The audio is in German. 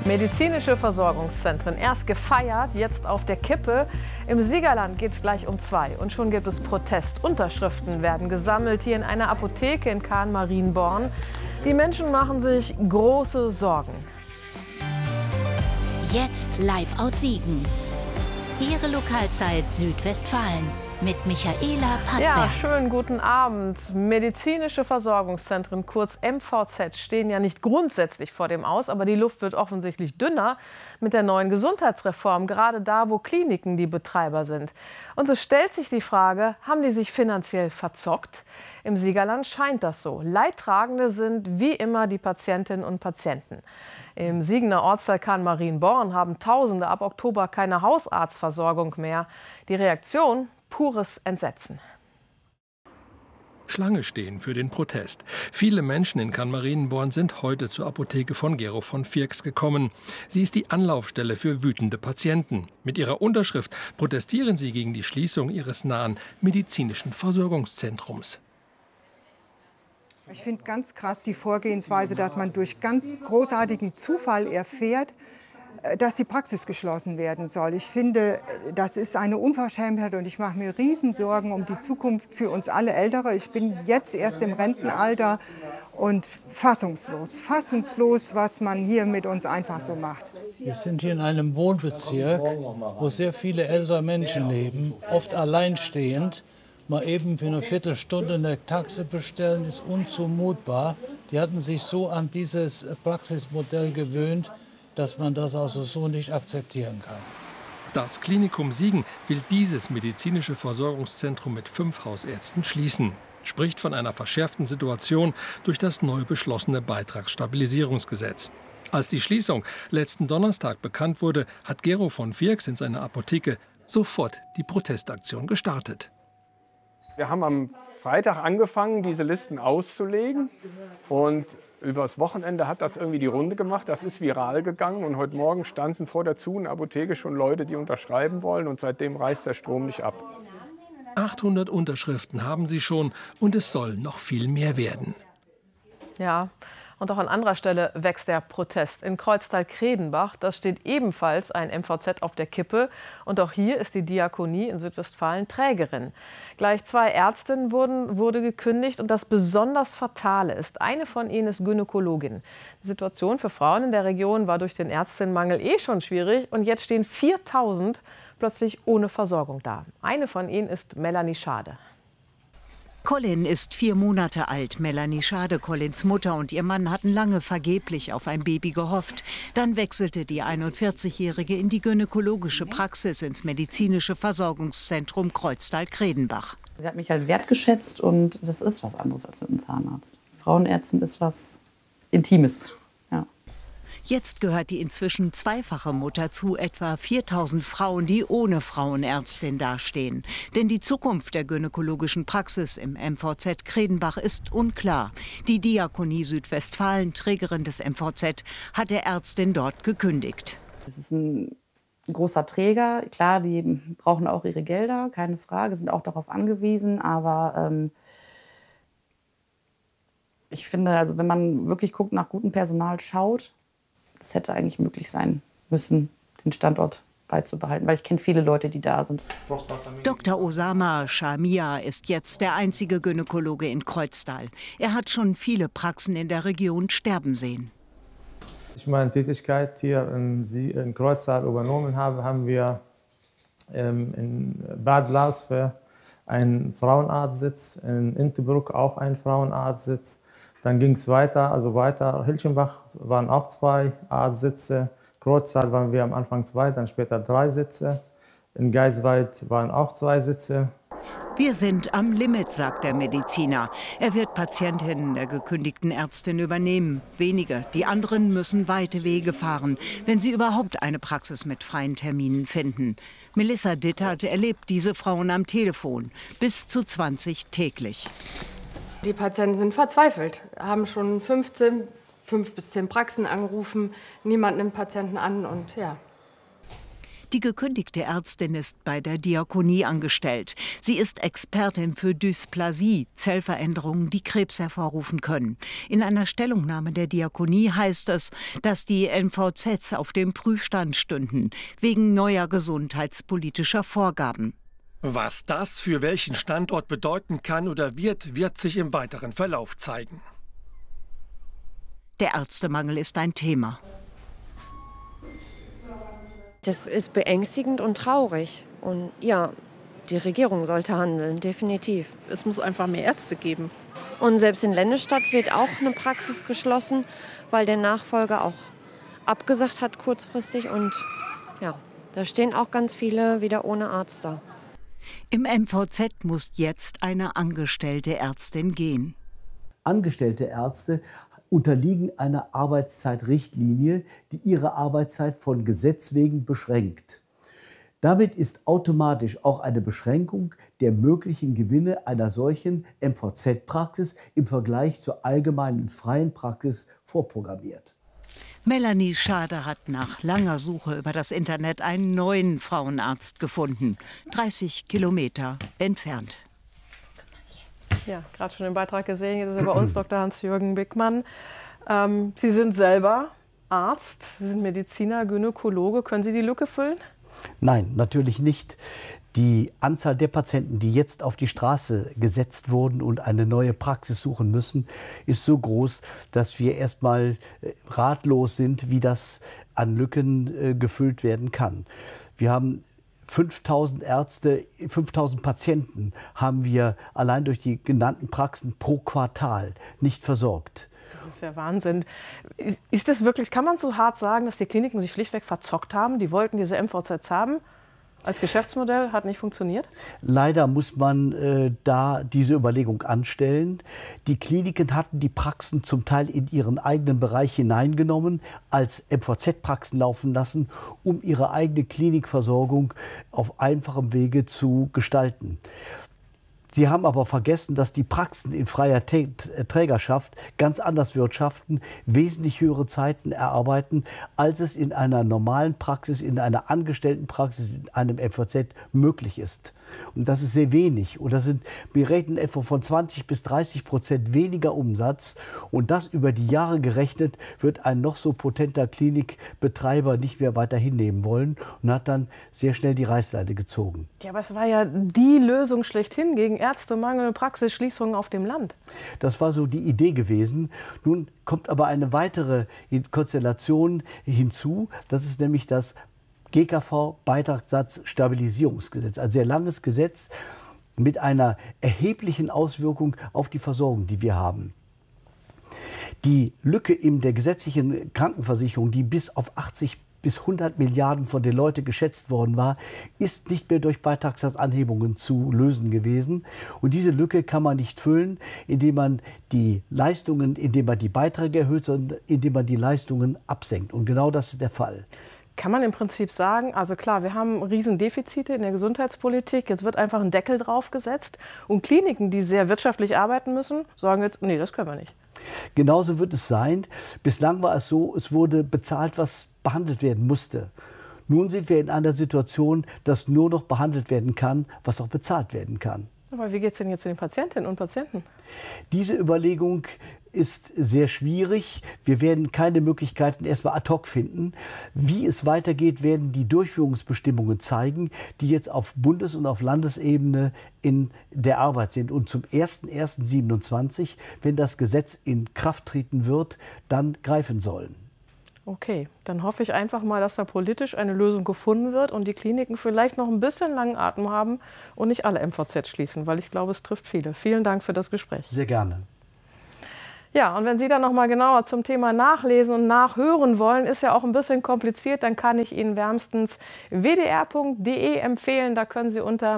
Medizinische Versorgungszentren, erst gefeiert, jetzt auf der Kippe. Im Siegerland geht es gleich um 2 und schon gibt es Protest. Unterschriften werden gesammelt hier in einer Apotheke in Kahn-Marienborn. Die Menschen machen sich große Sorgen. Jetzt live aus Siegen. Ihre Lokalzeit Südwestfalen mit Michaela Pattberg. Ja, schönen guten Abend. Medizinische Versorgungszentren, kurz MVZ, stehen ja nicht grundsätzlich vor dem Aus, aber die Luft wird offensichtlich dünner mit der neuen Gesundheitsreform, gerade da, wo Kliniken die Betreiber sind. Und so stellt sich die Frage, haben die sich finanziell verzockt? Im Siegerland scheint das so. Leidtragende sind wie immer die Patientinnen und Patienten. Im Siegener Ortsteil Kahn-Marienborn haben Tausende ab Oktober keine Hausarztversorgung mehr. Die Reaktion? Pures Entsetzen. Schlange stehen für den Protest. Viele Menschen in Kahn-Marienborn sind heute zur Apotheke von Gero von Firks gekommen. Sie ist die Anlaufstelle für wütende Patienten. Mit ihrer Unterschrift protestieren sie gegen die Schließung ihres nahen medizinischen Versorgungszentrums. Ich finde ganz krass die Vorgehensweise, dass man durch ganz großartigen Zufall erfährt, dass die Praxis geschlossen werden soll. Ich finde, das ist eine Unverschämtheit und ich mache mir Riesensorgen um die Zukunft für uns alle Ältere. Ich bin jetzt erst im Rentenalter und fassungslos, was man hier mit uns einfach so macht. Wir sind hier in einem Wohnbezirk, wo sehr viele ältere Menschen leben, oft alleinstehend. Mal eben für eine Viertelstunde eine Taxe bestellen, ist unzumutbar. Die hatten sich so an dieses Praxismodell gewöhnt, dass man das also so nicht akzeptieren kann. Das Klinikum Siegen will dieses medizinische Versorgungszentrum mit 5 Hausärzten schließen. Spricht von einer verschärften Situation durch das neu beschlossene Beitragsstabilisierungsgesetz. Als die Schließung letzten Donnerstag bekannt wurde, hat Gero von Firks in seiner Apotheke sofort die Protestaktion gestartet. Wir haben am Freitag angefangen, diese Listen auszulegen. Und übers Wochenende hat das irgendwie die Runde gemacht. Das ist viral gegangen. Und heute Morgen standen vor der Apotheke schon Leute, die unterschreiben wollen. Und seitdem reißt der Strom nicht ab. 800 Unterschriften haben sie schon. Und es soll noch viel mehr werden. Ja, und auch an anderer Stelle wächst der Protest. In Kreuztal-Kredenbach, das steht ebenfalls ein MVZ auf der Kippe. Und auch hier ist die Diakonie in Südwestfalen Trägerin. Gleich 2 Ärztinnen wurde gekündigt. Und das besonders Fatale ist, eine von ihnen ist Gynäkologin. Die Situation für Frauen in der Region war durch den Ärztinnenmangel schon schwierig. Und jetzt stehen 4000 plötzlich ohne Versorgung da. Eine von ihnen ist Melanie Schade. Colin ist 4 Monate alt. Melanie Schade, Collins Mutter, und ihr Mann hatten lange vergeblich auf ein Baby gehofft. Dann wechselte die 41-Jährige in die gynäkologische Praxis ins medizinische Versorgungszentrum Kreuztal-Kredenbach. Sie hat mich halt wertgeschätzt und das ist was anderes als mit einem Zahnarzt. Frauenärztin ist was Intimes. Ja. Jetzt gehört die inzwischen zweifache Mutter zu etwa 4000 Frauen, die ohne Frauenärztin dastehen. Denn die Zukunft der gynäkologischen Praxis im MVZ Kredenbach ist unklar. Die Diakonie Südwestfalen, Trägerin des MVZ, hat der Ärztin dort gekündigt. Es ist ein großer Träger. Klar, die brauchen auch ihre Gelder, keine Frage, sind auch darauf angewiesen. Aber ich finde, also wenn man wirklich guckt, nach gutem Personal schaut, es hätte eigentlich möglich sein müssen, den Standort beizubehalten, weil ich kenne viele Leute, die da sind. Dr. Osama Shamia ist jetzt der einzige Gynäkologe in Kreuztal. Er hat schon viele Praxen in der Region sterben sehen. Als ich meine Tätigkeit hier in Kreuztal übernommen habe, haben wir in Bad Blasve einen Frauenarztsitz, in Intebruck auch einen Frauenarztsitz. Dann ging es weiter, Hilchenbach waren auch 2 Arztsitze, Kreuztal waren wir am Anfang 2, dann später 3 Sitze, in Geisweid waren auch 2 Sitze. Wir sind am Limit, sagt der Mediziner. Er wird Patientinnen der gekündigten Ärztin übernehmen. Wenige, die anderen müssen weite Wege fahren, wenn sie überhaupt eine Praxis mit freien Terminen finden. Melissa Dittert erlebt diese Frauen am Telefon, bis zu 20 täglich. Die Patienten sind verzweifelt, haben schon 5 bis 10 Praxen angerufen, niemand nimmt Patienten an und ja. Die gekündigte Ärztin ist bei der Diakonie angestellt. Sie ist Expertin für Dysplasie, Zellveränderungen, die Krebs hervorrufen können. In einer Stellungnahme der Diakonie heißt es, dass die MVZs auf dem Prüfstand stünden, wegen neuer gesundheitspolitischer Vorgaben. Was das für welchen Standort bedeuten kann oder wird sich im weiteren Verlauf zeigen. Der Ärztemangel ist ein Thema. Das ist beängstigend und traurig. Und ja, die Regierung sollte handeln, definitiv. Es muss einfach mehr Ärzte geben. Und selbst in Lennestadt wird auch eine Praxis geschlossen, weil der Nachfolger auch abgesagt hat kurzfristig. Und ja, da stehen auch ganz viele wieder ohne Arzt da. Im MVZ muss jetzt eine angestellte Ärztin gehen. Angestellte Ärzte unterliegen einer Arbeitszeitrichtlinie, die ihre Arbeitszeit von Gesetz wegen beschränkt. Damit ist automatisch auch eine Beschränkung der möglichen Gewinne einer solchen MVZ-Praxis im Vergleich zur allgemeinen freien Praxis vorprogrammiert. Melanie Schade hat nach langer Suche über das Internet einen neuen Frauenarzt gefunden, 30 Kilometer entfernt. Ja, gerade schon im Beitrag gesehen, jetzt ist er bei uns Dr. Hans-Jürgen Bickmann. Sie sind selber Arzt, Sie sind Mediziner, Gynäkologe. Können Sie die Lücke füllen? Nein, natürlich nicht. Die Anzahl der Patienten, die jetzt auf die Straße gesetzt wurden und eine neue Praxis suchen müssen, ist so groß, dass wir erstmal ratlos sind, wie das an Lücken gefüllt werden kann. Wir haben 5000 Ärzte, 5000 Patienten haben wir allein durch die genannten Praxen pro Quartal nicht versorgt. Das ist ja Wahnsinn. Ist das wirklich, kann man so hart sagen, dass die Kliniken sich schlichtweg verzockt haben? Die wollten diese MVZs haben. Als Geschäftsmodell hat nicht funktioniert? Leider muss man da diese Überlegung anstellen. Die Kliniken hatten die Praxen zum Teil in ihren eigenen Bereich hineingenommen, als MVZ-Praxen laufen lassen, um ihre eigene Klinikversorgung auf einfachem Wege zu gestalten. Sie haben aber vergessen, dass die Praxen in freier Trägerschaft ganz anders wirtschaften, wesentlich höhere Zeiten erarbeiten, als es in einer normalen Praxis, in einer Angestelltenpraxis, in einem MVZ möglich ist. Und das ist sehr wenig. Und wir reden etwa von 20–30% weniger Umsatz. Und das über die Jahre gerechnet, wird ein noch so potenter Klinikbetreiber nicht mehr weiter hinnehmen wollen und hat dann sehr schnell die Reißleine gezogen. Ja, aber es war ja die Lösung schlechthin gegen Ärztemangel, Praxisschließungen auf dem Land. Das war so die Idee gewesen. Nun kommt aber eine weitere Konstellation hinzu. Das ist nämlich das GKV-Beitragssatzstabilisierungsgesetz. Ein sehr langes Gesetz mit einer erheblichen Auswirkung auf die Versorgung, die wir haben. Die Lücke in der gesetzlichen Krankenversicherung, die bis auf 80 bis 100 Milliarden von den Leuten geschätzt worden war, ist nicht mehr durch Beitragssatzanhebungen zu lösen gewesen. Und diese Lücke kann man nicht füllen, indem man die Leistungen, indem man die Beiträge erhöht, sondern indem man die Leistungen absenkt. Und genau das ist der Fall. Kann man im Prinzip sagen, also klar, wir haben Riesendefizite in der Gesundheitspolitik, jetzt wird einfach ein Deckel draufgesetzt und Kliniken, die sehr wirtschaftlich arbeiten müssen, sagen jetzt, nee, das können wir nicht. Genauso wird es sein. Bislang war es so, es wurde bezahlt, was behandelt werden musste. Nun sind wir in einer Situation, dass nur noch behandelt werden kann, was auch bezahlt werden kann. Aber wie geht es denn jetzt zu den Patientinnen und Patienten? Diese Überlegung ist sehr schwierig. Wir werden keine Möglichkeiten erstmal ad hoc finden. Wie es weitergeht, werden die Durchführungsbestimmungen zeigen, die jetzt auf Bundes- und auf Landesebene in der Arbeit sind. Und zum 01.01.27, wenn das Gesetz in Kraft treten wird, dann greifen sollen. Okay, dann hoffe ich einfach mal, dass da politisch eine Lösung gefunden wird und die Kliniken vielleicht noch ein bisschen langen Atem haben und nicht alle MVZ schließen, weil ich glaube, es trifft viele. Vielen Dank für das Gespräch. Sehr gerne. Ja, und wenn Sie dann noch mal genauer zum Thema nachlesen und nachhören wollen, ist ja auch ein bisschen kompliziert, dann kann ich Ihnen wärmstens wdr.de empfehlen. Da können Sie unter